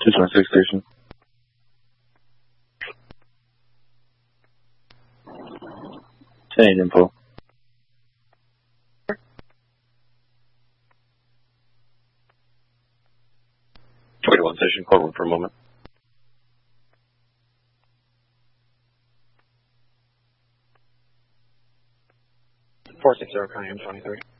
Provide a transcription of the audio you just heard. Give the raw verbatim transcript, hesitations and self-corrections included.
two twenty-six station. ten eight info. twenty-one station, code one for a moment. four six zero, Cayenne twenty-three.